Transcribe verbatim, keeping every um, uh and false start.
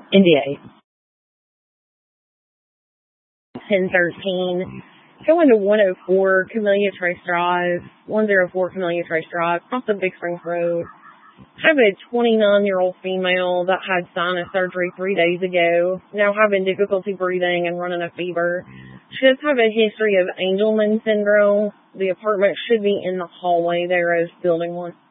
India eight. ten thirteen. Going to one oh four Camellia Trace Drive, one oh four Camellia Trace Drive, across the Big Springs Road. Have a twenty-nine-year-old female that had sinus surgery three days ago, now having difficulty breathing and running a fever. She does have a history of Angelman syndrome. The apartment should be in the hallway there as building one.